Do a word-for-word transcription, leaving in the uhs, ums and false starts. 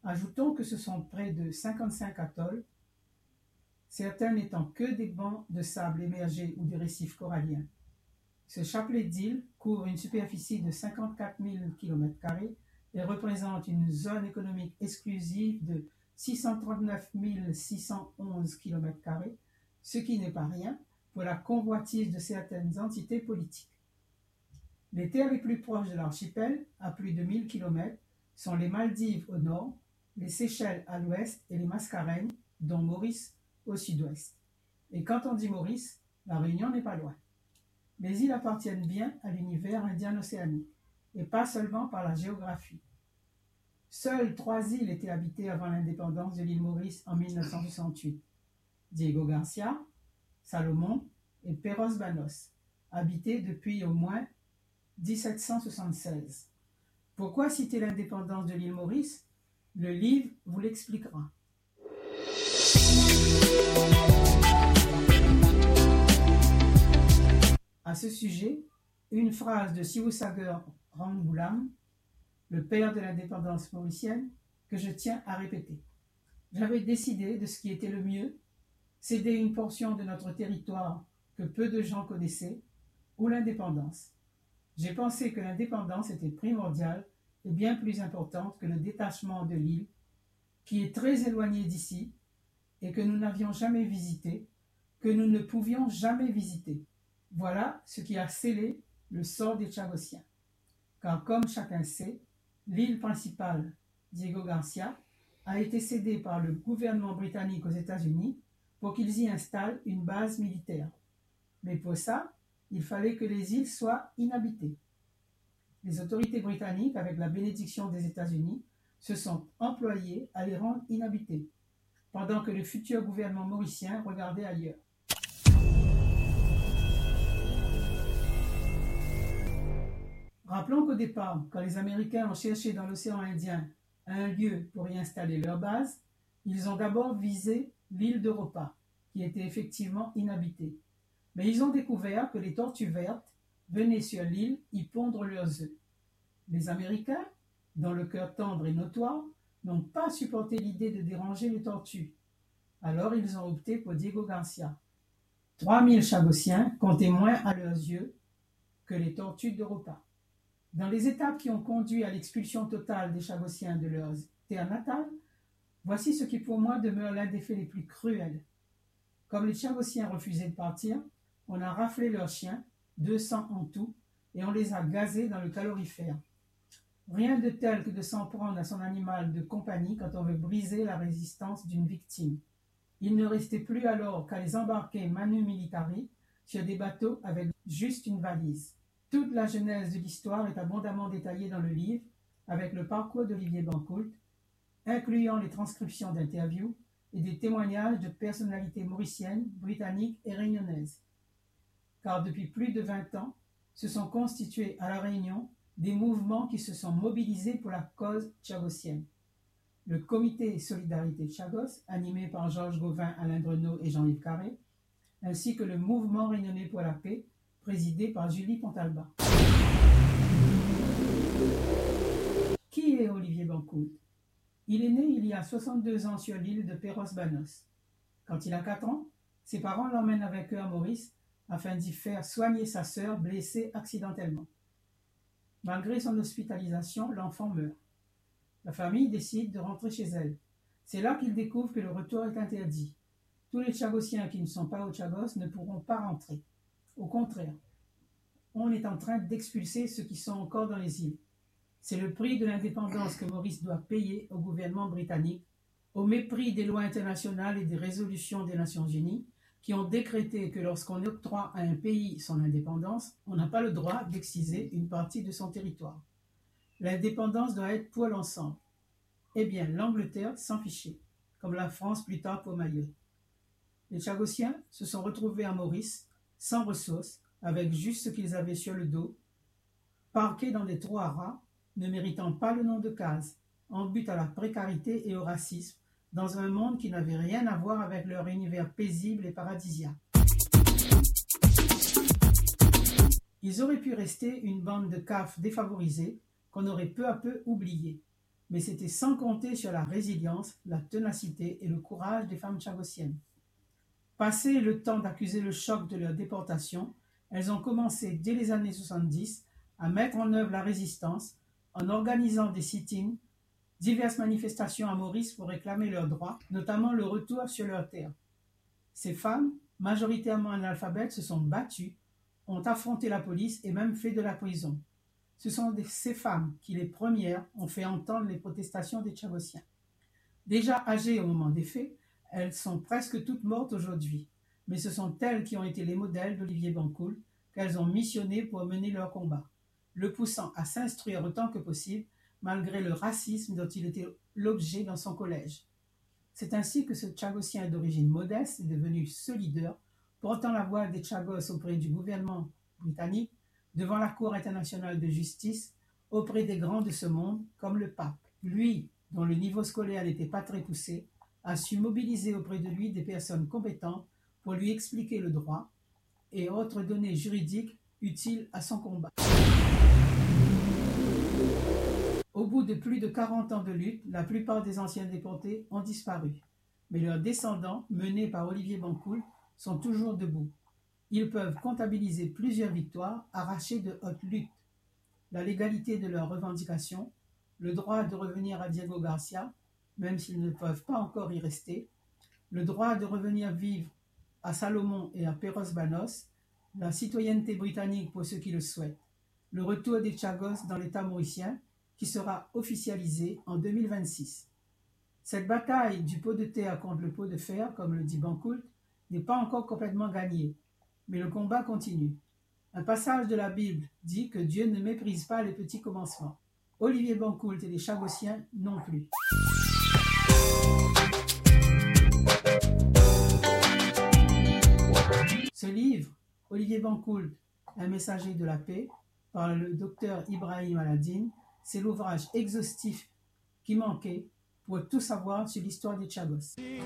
Ajoutons que ce sont près de cinquante-cinq atolls, certains n'étant que des bancs de sable émergés ou des récifs coralliens. Ce chapelet d'îles couvre une superficie de cinquante-quatre mille kilomètres carrés et représente une zone économique exclusive de six cent trente-neuf mille six cent onze kilomètres carrés, ce qui n'est pas rien pour la convoitise de certaines entités politiques. Les terres les plus proches de l'archipel, à plus de mille kilomètres, sont les Maldives au nord, les Seychelles à l'ouest et les Mascareignes, dont Maurice, au sud-ouest. Et quand on dit Maurice, la Réunion n'est pas loin. Les îles appartiennent bien à l'univers indien-océanique, et pas seulement par la géographie. Seules trois îles étaient habitées avant l'indépendance de l'île Maurice en mille neuf cent soixante-huit. Diego Garcia, Salomon et Perros Banós, habitées depuis au moins dix-sept cent soixante-seize. Pourquoi citer l'indépendance de l'île Maurice? Le livre vous l'expliquera. À ce sujet, une phrase de Sibusagar Ramgoolam, le père de l'indépendance mauricienne, que je tiens à répéter. J'avais décidé de ce qui était le mieux, céder une portion de notre territoire que peu de gens connaissaient, ou l'indépendance. J'ai pensé que l'indépendance était primordiale et bien plus importante que le détachement de l'île, qui est très éloignée d'ici et que nous n'avions jamais visité, que nous ne pouvions jamais visiter. Voilà ce qui a scellé le sort des Chagossiens. Car comme chacun sait, l'île principale, Diego Garcia, a été cédée par le gouvernement britannique aux États-Unis pour qu'ils y installent une base militaire. Mais pour ça, il fallait que les îles soient inhabitées. Les autorités britanniques, avec la bénédiction des États-Unis, se sont employées à les rendre inhabitées, pendant que le futur gouvernement mauricien regardait ailleurs. Rappelons qu'au départ, quand les Américains ont cherché dans l'océan Indien un lieu pour y installer leur base, ils ont d'abord visé l'île d'Europa, qui était effectivement inhabitée. Mais ils ont découvert que les tortues vertes venaient sur l'île y pondre leurs œufs. Les Américains, dont le cœur tendre est notoire, n'ont pas supporté l'idée de déranger les tortues. Alors ils ont opté pour Diego Garcia. trois mille Chagossiens comptaient moins à leurs yeux que les tortues d'Europa. Dans les étapes qui ont conduit à l'expulsion totale des Chagossiens de leurs terres natales, voici ce qui pour moi demeure l'un des faits les plus cruels. Comme les Chagossiens refusaient de partir, on a raflé leurs chiens, deux cents en tout, et on les a gazés dans le calorifère. Rien de tel que de s'en prendre à son animal de compagnie quand on veut briser la résistance d'une victime. Il ne restait plus alors qu'à les embarquer manu militari sur des bateaux avec juste une valise. Toute la genèse de l'histoire est abondamment détaillée dans le livre, avec le parcours d'Olivier Bancoult, incluant les transcriptions d'interviews et des témoignages de personnalités mauriciennes, britanniques et réunionnaises. Car depuis plus de vingt ans, se sont constitués à La Réunion des mouvements qui se sont mobilisés pour la cause chagossienne. Le Comité Solidarité Chagos, animé par Georges Gauvin, Alain Greneau et Jean-Yves Carré, ainsi que le Mouvement Réunionnais pour la paix, présidé par Julie Pontalba. Qui est Olivier Bancoult? Il est né il y a soixante-deux ans sur l'île de Perros Banós. Quand il a quatre ans, ses parents l'emmènent avec eux à Maurice afin d'y faire soigner sa sœur blessée accidentellement. Malgré son hospitalisation, l'enfant meurt. La famille décide de rentrer chez elle. C'est là qu'il découvre que le retour est interdit. Tous les Chagossiens qui ne sont pas aux Chagos ne pourront pas rentrer. Au contraire, on est en train d'expulser ceux qui sont encore dans les îles. C'est le prix de l'indépendance que Maurice doit payer au gouvernement britannique, au mépris des lois internationales et des résolutions des Nations Unies, qui ont décrété que lorsqu'on octroie à un pays son indépendance, on n'a pas le droit d'exciser une partie de son territoire. L'indépendance doit être pour l'ensemble. Eh bien, l'Angleterre s'en fichait, comme la France plus tard pour Mayotte. Les Chagossiens se sont retrouvés à Maurice, sans ressources, avec juste ce qu'ils avaient sur le dos, parqués dans des trous à rats, ne méritant pas le nom de case, en but à la précarité et au racisme, dans un monde qui n'avait rien à voir avec leur univers paisible et paradisiaque. Ils auraient pu rester une bande de cafres défavorisés qu'on aurait peu à peu oubliés. mais c'était sans compter sur la résilience, la ténacité et le courage des femmes tchagossiennes. Passé le temps d'accuser le choc de leur déportation, elles ont commencé dès les années soixante-dix à mettre en œuvre la résistance en organisant des sit-ins, diverses manifestations à Maurice pour réclamer leurs droits, notamment le retour sur leurs terres. Ces femmes, majoritairement analphabètes, se sont battues, ont affronté la police et même fait de la prison. Ce sont ces femmes qui, les premières, ont fait entendre les protestations des Tchagossiens. Déjà âgées au moment des faits, elles sont presque toutes mortes aujourd'hui, mais ce sont elles qui ont été les modèles d'Olivier Bancoul, qu'elles ont missionné pour mener leur combat, le poussant à s'instruire autant que possible, malgré le racisme dont il était l'objet dans son collège. C'est ainsi que ce Tchagossien d'origine modeste est devenu ce leader, portant la voix des Tchagos auprès du gouvernement britannique, devant la Cour internationale de justice, auprès des grands de ce monde, comme le pape. Lui, dont le niveau scolaire n'était pas très poussé, a su mobiliser auprès de lui des personnes compétentes pour lui expliquer le droit et autres données juridiques utiles à son combat. Au bout de plus de quarante ans de lutte, la plupart des anciens déportés ont disparu. Mais leurs descendants, menés par Olivier Bancoul, sont toujours debout. Ils peuvent comptabiliser plusieurs victoires arrachées de haute lutte. La légalité de leurs revendications, le droit de revenir à Diego Garcia, même s'ils ne peuvent pas encore y rester, le droit de revenir vivre à Salomon et à Perros Banos, la citoyenneté britannique pour ceux qui le souhaitent, le retour des Tchagos dans l'État mauricien, qui sera officialisé en deux mille vingt-six. Cette bataille du pot de terre contre le pot de fer, comme le dit Bancoul, n'est pas encore complètement gagnée, mais le combat continue. Un passage de la Bible dit que Dieu ne méprise pas les petits commencements. Olivier Bancoul et les Tchagossiens non plus. Ce livre, Olivier Bancoul, un messager de la paix, par le docteur Ibrahim Aladine, c'est l'ouvrage exhaustif qui manquait pour tout savoir sur l'histoire des Tchagos.